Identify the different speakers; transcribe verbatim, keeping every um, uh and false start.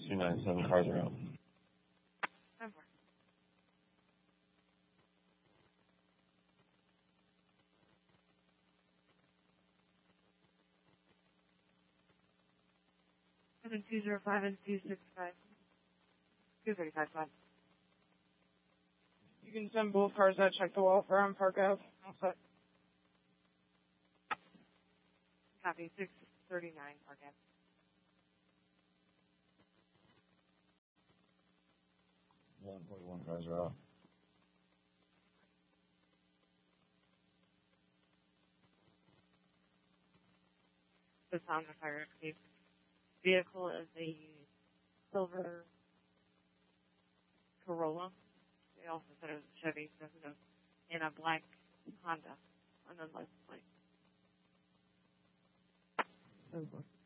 Speaker 1: two nine seven, cars are out.
Speaker 2: ten four. Seven two zero five and two six five. Two thirty five five.
Speaker 3: You can send both cars that check the wall for on Park Ave. Outside.
Speaker 2: Copy six thirty nine Park Ave.
Speaker 1: one forty-one, cars are out.
Speaker 2: The sound of fire escape. Vehicle is a silver Corolla. They also said it was a Chevy, so who knows, and a black Honda on the license plate.
Speaker 3: Over.